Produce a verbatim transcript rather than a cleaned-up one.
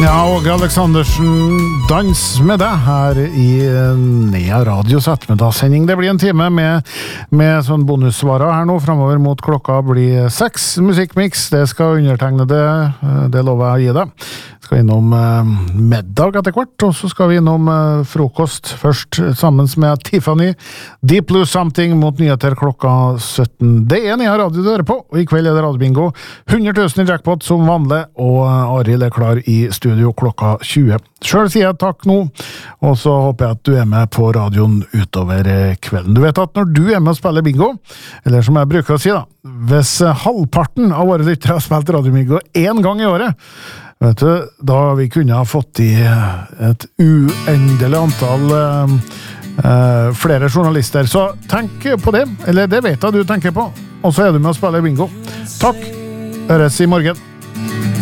Ja, Åge Aleksandersen, dans med deg her i Nea Radios ettermiddagssending. Det blir en time med, med sånn bonusvarer her nå, fremover mot klokka blir seks. Musikkmix, det skal undertegne det, det lover jeg å gi deg. Skal innom eh, middag etter hvert, og så skal vi innom eh, frokost først, sammen med Tiffany. Deep Blue Something mot nyheter klokka sytten. Det er Nea Radio du hører på, og i kveld er det radiobingo. hundre tusen i jackpot som vanlig, og Arild er klar i studio klokka tjue. Selv sier jeg takk nå, og så håper jeg at du er med på radioen utover kvelden. Du vet at når du er med og spiller bingo, eller som jeg bruker å si da, hvis halvparten av våre lyttere har spilt radiobingo en gang i året, vet du, da vi kunne ha fått i et uendelig antall uh, uh, flere journalister. Så tenk på det, eller det vet jeg du tenker på, og så er du med å spille bingo. Takk, høres i morgen.